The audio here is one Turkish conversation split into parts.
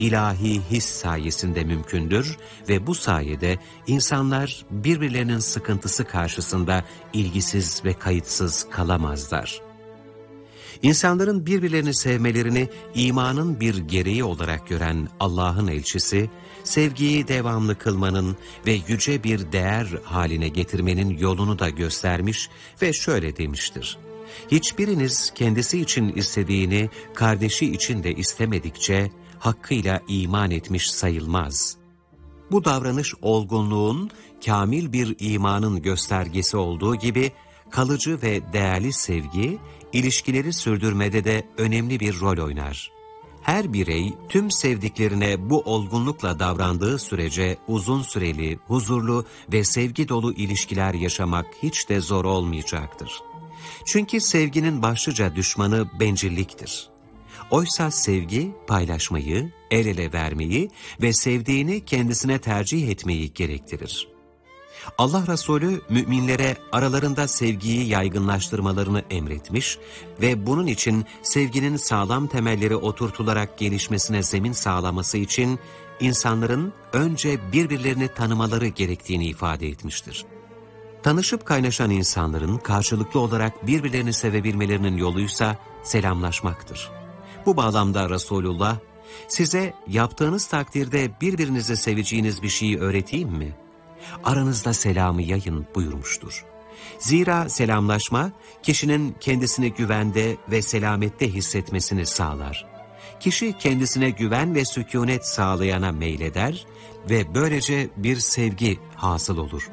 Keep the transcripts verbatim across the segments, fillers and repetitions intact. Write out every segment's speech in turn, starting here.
ilahi his sayesinde mümkündür ve bu sayede insanlar birbirlerinin sıkıntısı karşısında ilgisiz ve kayıtsız kalamazlar. İnsanların birbirlerini sevmelerini imanın bir gereği olarak gören Allah'ın elçisi, sevgiyi devamlı kılmanın ve yüce bir değer haline getirmenin yolunu da göstermiş ve şöyle demiştir: hiçbiriniz kendisi için istediğini kardeşi için de istemedikçe hakkıyla iman etmiş sayılmaz. Bu davranış olgunluğun, kamil bir imanın göstergesi olduğu gibi kalıcı ve değerli sevgi, ilişkileri sürdürmede de önemli bir rol oynar. Her birey tüm sevdiklerine bu olgunlukla davrandığı sürece uzun süreli, huzurlu ve sevgi dolu ilişkiler yaşamak hiç de zor olmayacaktır. Çünkü sevginin başlıca düşmanı bencilliktir. Oysa sevgi paylaşmayı, el ele vermeyi ve sevdiğini kendisine tercih etmeyi gerektirir. Allah Resulü müminlere aralarında sevgiyi yaygınlaştırmalarını emretmiş ve bunun için sevginin sağlam temelleri oturtularak gelişmesine zemin sağlaması için insanların önce birbirlerini tanımaları gerektiğini ifade etmiştir. Tanışıp kaynaşan insanların karşılıklı olarak birbirlerini sevebilmelerinin yoluysa selamlaşmaktır. Bu bağlamda Resulullah, size yaptığınız takdirde birbirinizi seveceğiniz bir şeyi öğreteyim mi? Aranızda selamı yayın buyurmuştur. Zira selamlaşma, kişinin kendisini güvende ve selamette hissetmesini sağlar. Kişi kendisine güven ve sükûnet sağlayana meyleder ve böylece bir sevgi hasıl olur.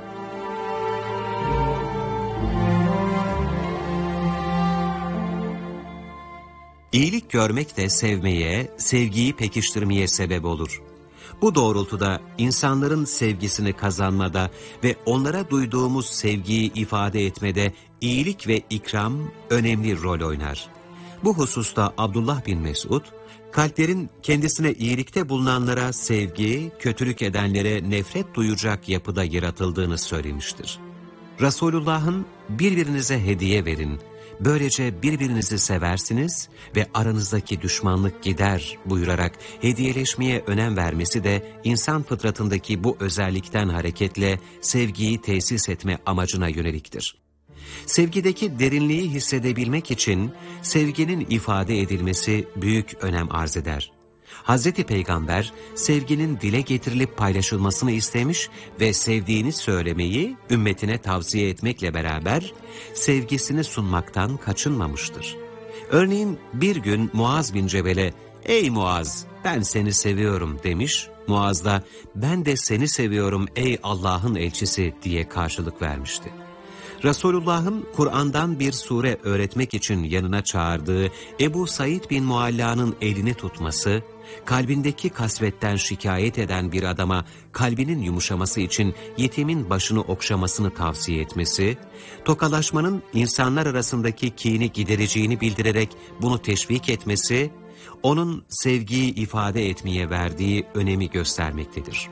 İyilik görmek de sevmeye, sevgiyi pekiştirmeye sebep olur. Bu doğrultuda insanların sevgisini kazanmada ve onlara duyduğumuz sevgiyi ifade etmede iyilik ve ikram önemli rol oynar. Bu hususta Abdullah bin Mesud, kalplerin kendisine iyilikte bulunanlara sevgi, kötülük edenlere nefret duyacak yapıda yaratıldığını söylemiştir. Resulullah'ın birbirinize hediye verin, böylece birbirinizi seversiniz ve aranızdaki düşmanlık gider buyurarak hediyeleşmeye önem vermesi de insan fıtratındaki bu özellikten hareketle sevgiyi tesis etme amacına yöneliktir. Sevgideki derinliği hissedebilmek için sevginin ifade edilmesi büyük önem arz eder. Hazreti Peygamber sevginin dile getirilip paylaşılmasını istemiş ve sevdiğini söylemeyi ümmetine tavsiye etmekle beraber sevgisini sunmaktan kaçınmamıştır. Örneğin bir gün Muaz bin Cebel'e "Ey Muaz, ben seni seviyorum" demiş. Muaz da "Ben de seni seviyorum ey Allah'ın elçisi" diye karşılık vermişti. Resulullah'ın Kur'an'dan bir sure öğretmek için yanına çağırdığı Ebu Said bin Mualla'nın elini tutması, kalbindeki kasvetten şikayet eden bir adama kalbinin yumuşaması için yetimin başını okşamasını tavsiye etmesi, tokalaşmanın insanlar arasındaki kini gidereceğini bildirerek bunu teşvik etmesi, onun sevgiyi ifade etmeye verdiği önemi göstermektedir.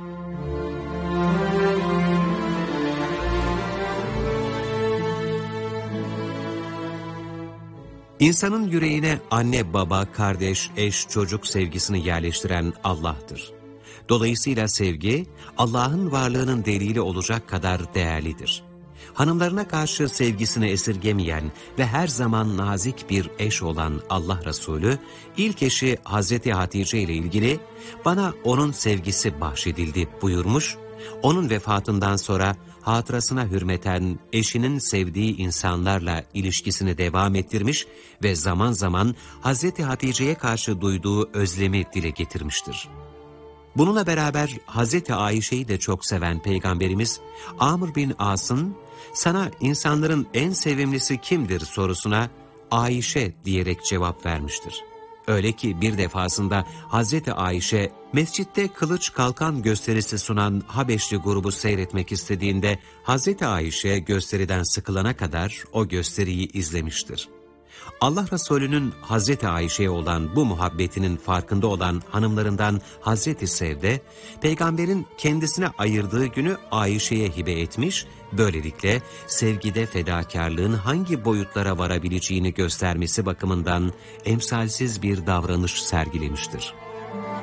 İnsanın yüreğine anne, baba, kardeş, eş, çocuk sevgisini yerleştiren Allah'tır. Dolayısıyla sevgi, Allah'ın varlığının delili olacak kadar değerlidir. Hanımlarına karşı sevgisini esirgemeyen ve her zaman nazik bir eş olan Allah Resulü, ilk eşi Hazreti Hatice ile ilgili "Bana onun sevgisi bahşedildi" buyurmuş, onun vefatından sonra hatırasına hürmeten eşinin sevdiği insanlarla ilişkisini devam ettirmiş ve zaman zaman Hazreti Hatice'ye karşı duyduğu özlemi dile getirmiştir. Bununla beraber Hazreti Ayşe'yi de çok seven Peygamberimiz, Amr bin As'ın "Sana insanların en sevimlisi kimdir?" sorusuna "Ayşe" diyerek cevap vermiştir. Öyle ki bir defasında Hazreti Ayşe, mescitte kılıç kalkan gösterisi sunan Habeşli grubu seyretmek istediğinde Hazreti Ayşe gösteriden sıkılana kadar o gösteriyi izlemiştir. Allah Resulü'nün Hazreti Ayşe'ye olan bu muhabbetinin farkında olan hanımlarından Hazreti Sevde, Peygamber'in kendisine ayırdığı günü Ayşe'ye hibe etmiş, böylelikle sevgide fedakarlığın hangi boyutlara varabileceğini göstermesi bakımından emsalsiz bir davranış sergilemiştir.